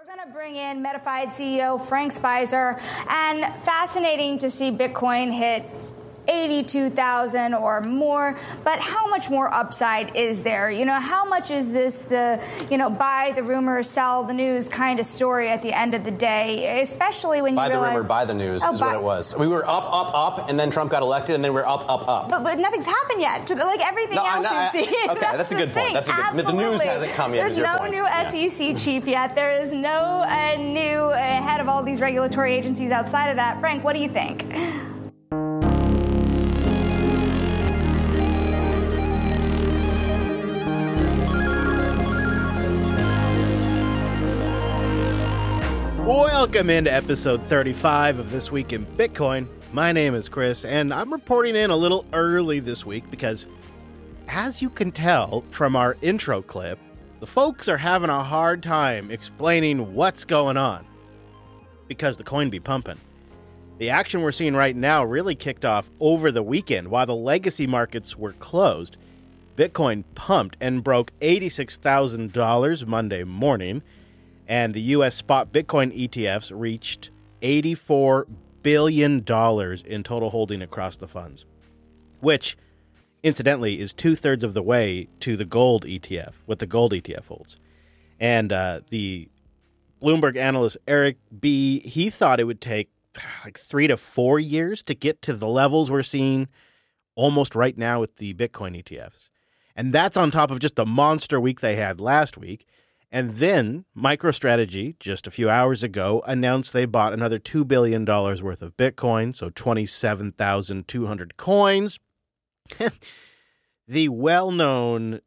Going to bring in Metafied CEO Frank Spicer, and fascinating to see Bitcoin hit 82,000 or more, but how much more upside is there? You know, how much is this the, buy the rumor, sell the news kind of story at the end of the day, especially when you realize... Buy the rumor, buy the news is what it was. We were up, and then Trump got elected, and then we're up. But nothing's happened yet. Like everything else you've seen. Okay, that's a good point. The news hasn't come yet. There's no new SEC chief yet. There is no new head of all these regulatory agencies outside of that. Frank, what do you think? Welcome into episode 35 of This Week in Bitcoin. My name is Chris, and I'm reporting in a little early this week because, as you can tell from our intro clip, the folks are having a hard time explaining what's going on because the coin be pumping. The action we're seeing right now really kicked off over the weekend while the legacy markets were closed. Bitcoin pumped and broke $86,000 Monday morning. And the U.S. spot Bitcoin ETFs reached $84 billion in total holding across the funds, which, incidentally, is two-thirds of the way to the gold ETF, what the gold ETF holds. And the Bloomberg analyst Eric B., he thought it would take like 3 to 4 years to get to the levels we're seeing almost right now with the Bitcoin ETFs. And that's on top of just the monster week they had last week. And then MicroStrategy, just a few hours ago, announced they bought another $2 billion worth of Bitcoin, so 27,200 coins. The well-known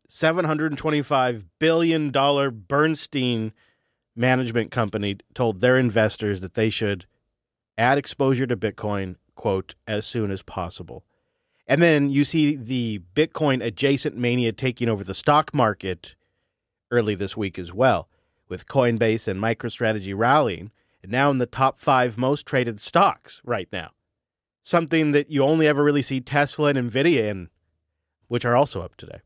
$725 billion Bernstein management company told their investors that they should add exposure to Bitcoin, quote, as soon as possible. And then you see the Bitcoin adjacent mania taking over the stock market early this week as well, with Coinbase and MicroStrategy rallying, and now in the top 5 most traded stocks right now. Something that you only ever really see Tesla and Nvidia in, which are also up today.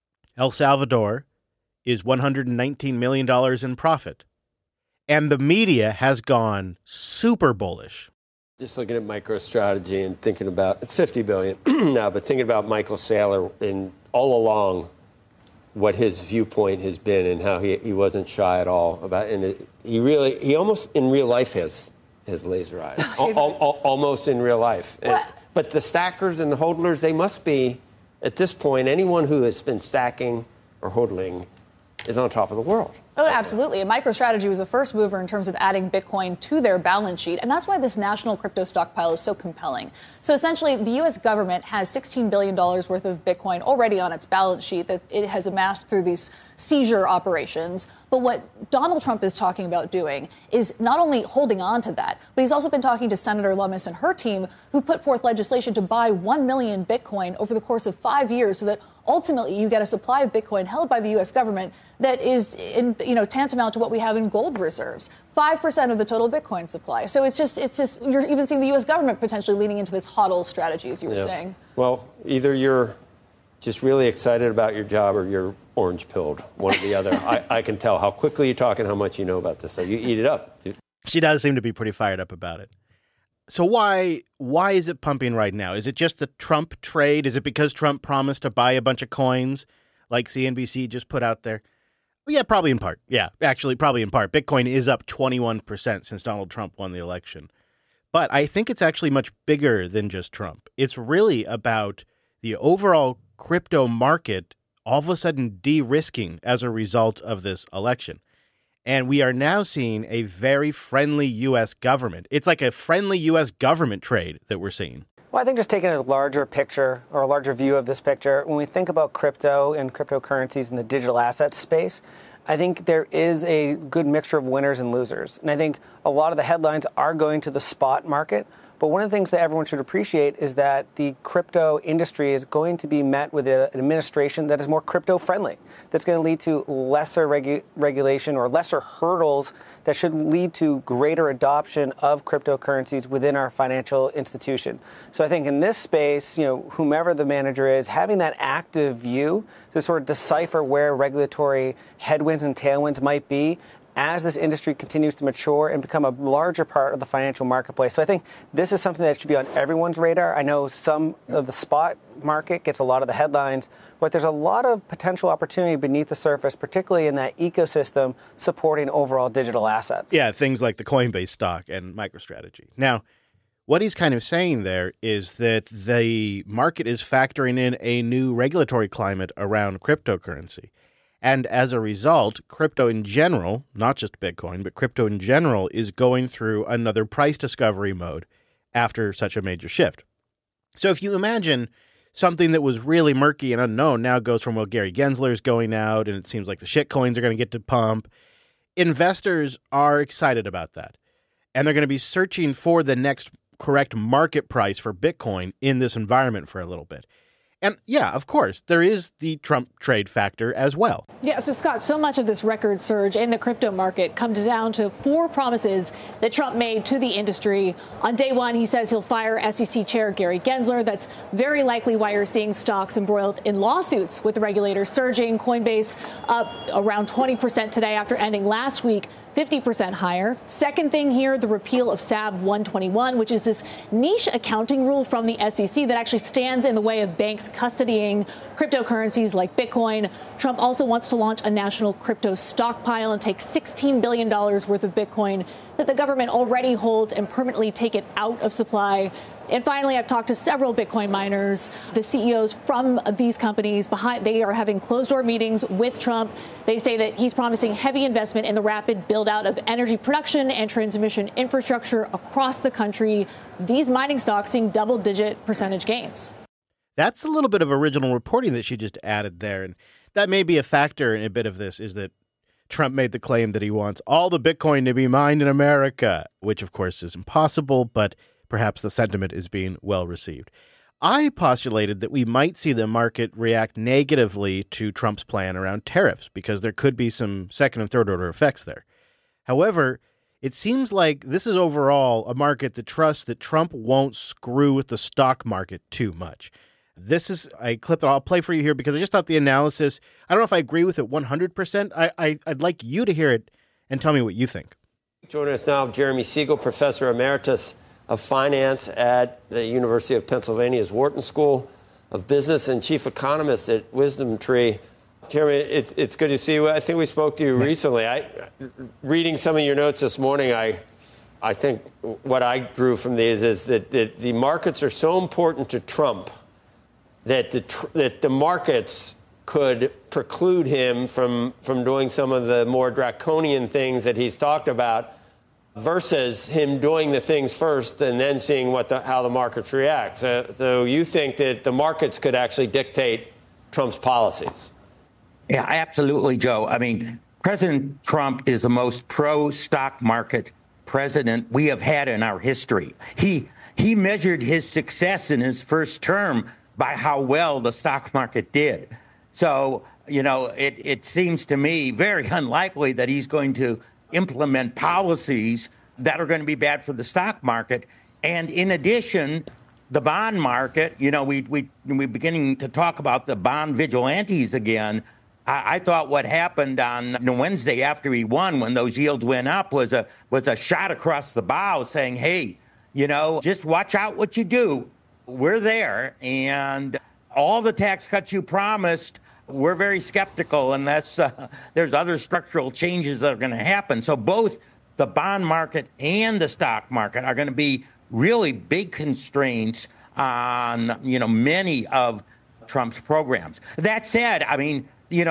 El Salvador is $119 million in profit. And the media has gone super bullish. Just looking at MicroStrategy and thinking about, it's $50 billion now, but thinking about Michael Saylor and all along what his viewpoint has been and how he wasn't shy at all about it. And he almost in real life has laser eyes, almost in real life. But the stackers and the hodlers, they must be, at this point, anyone who has been stacking or hodling is on top of the world. Oh, absolutely. And MicroStrategy was a first mover in terms of adding Bitcoin to their balance sheet. And that's why this national crypto stockpile is so compelling. So essentially, the U.S. government has $16 billion worth of Bitcoin already on its balance sheet that it has amassed through these seizure operations. But what Donald Trump is talking about doing is not only holding on to that, but he's also been talking to Senator Lummis and her team, who put forth legislation to buy 1 million Bitcoin over the course of 5 years so that ultimately you get a supply of Bitcoin held by the U.S. government that is tantamount to what we have in gold reserves, 5% of the total Bitcoin supply. So it's just you're even seeing the U.S. government potentially leaning into this hodl strategy, as you were saying. Well, either you're just really excited about your job or you're orange pilled, one or the other. I can tell how quickly you talk and how much you know about this. So you eat it up, dude. She does seem to be pretty fired up about it. So why is it pumping right now? Is it just the Trump trade? Is it because Trump promised to buy a bunch of coins like CNBC just put out there? Well, yeah, probably in part. Yeah, actually, probably in part. Bitcoin is up 21% since Donald Trump won the election. But I think it's actually much bigger than just Trump. It's really about the overall crypto market all of a sudden de-risking as a result of this election. And we are now seeing a very friendly U.S. government. It's like a friendly U.S. government trade that we're seeing. Well, I think just taking a larger picture or a larger view of this picture, when we think about crypto and cryptocurrencies in the digital asset space, I think there is a good mixture of winners and losers. And I think a lot of the headlines are going to the spot market. But one of the things that everyone should appreciate is that the crypto industry is going to be met with an administration that is more crypto friendly. That's going to lead to lesser regulation or lesser hurdles that should lead to greater adoption of cryptocurrencies within our financial institution. So I think in this space, whomever the manager is, having that active view to sort of decipher where regulatory headwinds and tailwinds might be as this industry continues to mature and become a larger part of the financial marketplace. So I think this is something that should be on everyone's radar. I know some of the spot market gets a lot of the headlines, but there's a lot of potential opportunity beneath the surface, particularly in that ecosystem supporting overall digital assets. Yeah, things like the Coinbase stock and MicroStrategy. Now, what he's kind of saying there is that the market is factoring in a new regulatory climate around cryptocurrency. And as a result, crypto in general, not just Bitcoin, but crypto in general is going through another price discovery mode after such a major shift. So if you imagine something that was really murky and unknown now goes from, well, Gary Gensler's going out and it seems like the shit coins are going to get to pump. Investors are excited about that. And they're going to be searching for the next correct market price for Bitcoin in this environment for a little bit. And yeah, of course, there is the Trump trade factor as well. Yeah, so Scott, so much of this record surge in the crypto market comes down to 4 promises that Trump made to the industry. On day one, he says he'll fire SEC Chair Gary Gensler. That's very likely why you're seeing stocks embroiled in lawsuits with the regulators surging. Coinbase up around 20% today after ending last week 50% higher. Second thing here, the repeal of SAB 121, which is this niche accounting rule from the SEC that actually stands in the way of banks custodying cryptocurrencies like Bitcoin. Trump also wants to launch a national crypto stockpile and take $16 billion worth of Bitcoin that the government already holds and permanently take it out of supply. And finally, I've talked to several Bitcoin miners, the CEOs from these companies. They are having closed-door meetings with Trump. They say that he's promising heavy investment in the rapid build-out of energy production and transmission infrastructure across the country. These mining stocks seeing double-digit percentage gains. That's a little bit of original reporting that she just added there. And that may be a factor in a bit of this, is that Trump made the claim that he wants all the Bitcoin to be mined in America, which, of course, is impossible, but perhaps the sentiment is being well received. I postulated that we might see the market react negatively to Trump's plan around tariffs because there could be some second and third order effects there. However, it seems like this is overall a market that trusts that Trump won't screw with the stock market too much. This is a clip that I'll play for you here because I just thought the analysis, I don't know if I agree with it 100%. I'd like you to hear it and tell me what you think. Joining us now, Jeremy Siegel, Professor Emeritus of Finance at the University of Pennsylvania's Wharton School of Business and Chief Economist at Wisdom Tree. Jeremy, it's good to see you. I think we spoke to you recently. Reading some of your notes this morning, I think what I drew from these is that the markets are so important to Trump that the markets could preclude him from doing some of the more draconian things that he's talked about versus him doing the things first and then seeing how the markets react. So you think that the markets could actually dictate Trump's policies? Yeah, absolutely, Joe. I mean, President Trump is the most pro-stock market president we have had in our history. He measured his success in his first term by how well the stock market did. So, it seems to me very unlikely that he's going to implement policies that are going to be bad for the stock market. And in addition, the bond market, we're beginning to talk about the bond vigilantes again. I thought what happened on Wednesday after he won, when those yields went up, was a shot across the bow saying, hey, just watch out what you do. We're there, and all the tax cuts you promised, we're very skeptical unless there's other structural changes that are going to happen. So both the bond market and the stock market are going to be really big constraints on, many of Trump's programs. That said, I mean,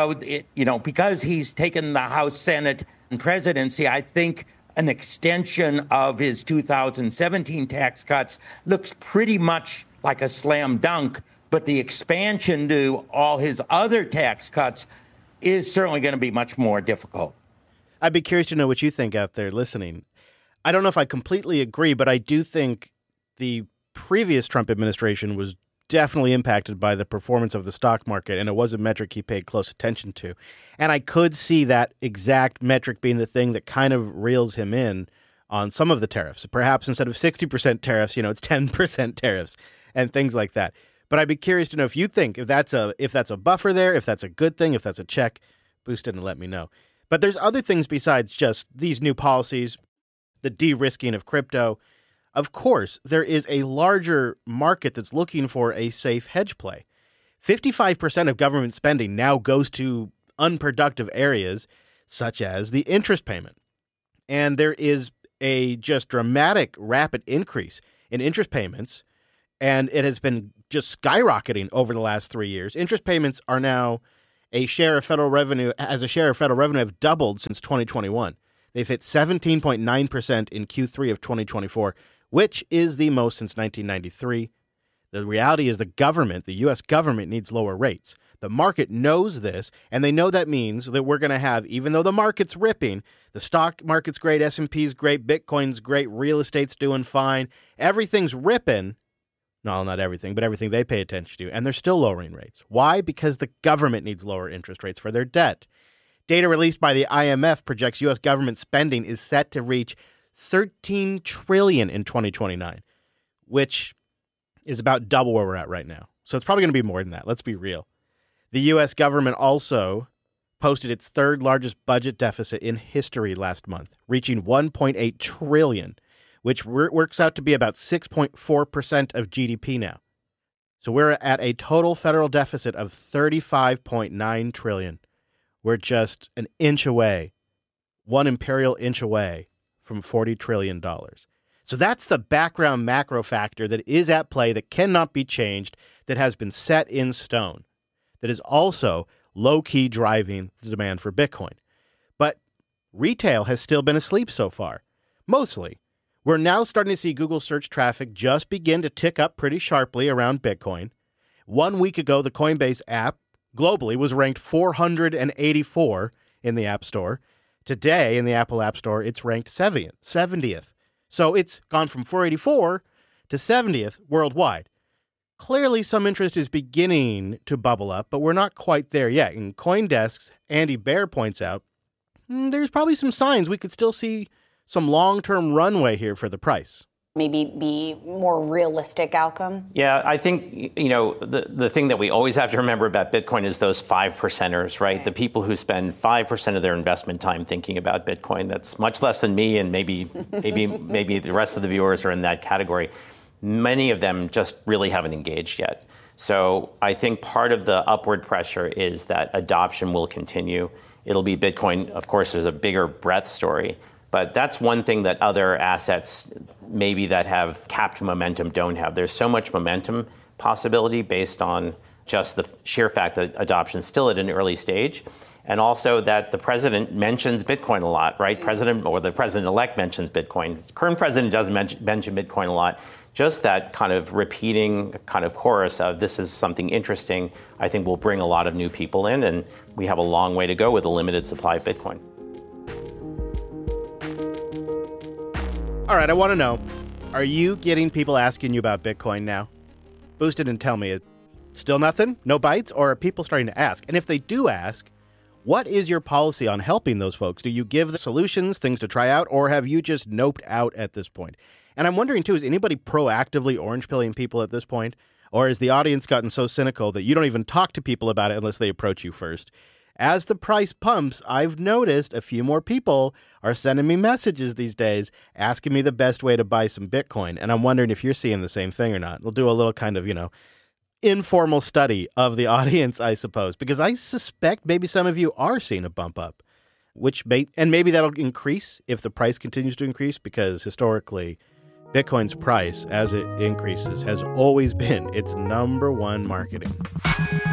because he's taken the House, Senate, and presidency, I think an extension of his 2017 tax cuts looks pretty much like a slam dunk, but the expansion to all his other tax cuts is certainly going to be much more difficult. I'd be curious to know what you think out there listening. I don't know if I completely agree, but I do think the previous Trump administration was definitely impacted by the performance of the stock market, and it was a metric he paid close attention to. And I could see that exact metric being the thing that kind of reels him in on some of the tariffs. Perhaps instead of 60% tariffs, it's 10% tariffs and things like that. But I'd be curious to know if you think if that's a buffer there, if that's a good thing, if that's a check, boost it and let me know. But there's other things besides just these new policies, the de-risking of crypto. Of course, there is a larger market that's looking for a safe hedge play. 55% of government spending now goes to unproductive areas, such as the interest payment. And there is a just dramatic, rapid increase in interest payments, and it has been just skyrocketing over the last 3 years. Interest payments are now a share of federal revenue, have doubled since 2021. They've hit 17.9% in Q3 of 2024, which is the most since 1993. The reality is the U.S. government needs lower rates. The market knows this, and they know that means that we're going to have, even though the market's ripping, the stock market's great, S&P's great, Bitcoin's great, real estate's doing fine, everything's ripping. No, not everything, but everything they pay attention to, and they're still lowering rates. Why? Because the government needs lower interest rates for their debt. Data released by the IMF projects U.S. government spending is set to reach $13 trillion in 2029, which is about double where we're at right now. So it's probably going to be more than that. Let's be real. The U.S. government also posted its third largest budget deficit in history last month, reaching $1.8 trillion, which works out to be about 6.4% of GDP now. So we're at a total federal deficit of $35.9 trillion. We're just an inch away, one imperial inch away from $40 trillion. So that's the background macro factor that is at play, that cannot be changed, that has been set in stone, that is also low-key driving the demand for Bitcoin. But retail has still been asleep so far, mostly. We're now starting to see Google search traffic just begin to tick up pretty sharply around Bitcoin. 1 week ago, the Coinbase app globally was ranked 484 in the App Store. Today, in the Apple App Store, it's ranked 70th. So it's gone from 484 to 70th worldwide. Clearly, some interest is beginning to bubble up, but we're not quite there yet. In CoinDesk's Andy Bear points out, there's probably some signs we could still see some long-term runway here for the price. Maybe be more realistic outcome? Yeah, I think, the thing that we always have to remember about Bitcoin is those 5%ers, right? The people who spend 5% of their investment time thinking about Bitcoin. That's much less than me, and maybe the rest of the viewers are in that category. Many of them just really haven't engaged yet. So I think part of the upward pressure is that adoption will continue. It'll be Bitcoin, of course, there's a bigger breadth story. But that's one thing that other assets maybe that have capped momentum don't have. There's so much momentum possibility based on just the sheer fact that adoption is still at an early stage. And also that the president mentions Bitcoin a lot, right? The president-elect mentions Bitcoin. The current president doesn't mention Bitcoin a lot. Just that kind of repeating kind of chorus of this is something interesting, I think will bring a lot of new people in. And we have a long way to go with a limited supply of Bitcoin. All right, I want to know, are you getting people asking you about Bitcoin now? Boost it and tell me, still nothing? No bites? Or are people starting to ask? And if they do ask, what is your policy on helping those folks? Do you give the solutions, things to try out, or have you just noped out at this point? And I'm wondering, too, is anybody proactively orange-pilling people at this point? Or has the audience gotten so cynical that you don't even talk to people about it unless they approach you first? As the price pumps, I've noticed a few more people are sending me messages these days asking me the best way to buy some Bitcoin. And I'm wondering if you're seeing the same thing or not. We'll do a little kind of, informal study of the audience, I suppose, because I suspect maybe some of you are seeing a bump up, and maybe that'll increase if the price continues to increase, because historically, Bitcoin's price, as it increases, has always been its number one marketing.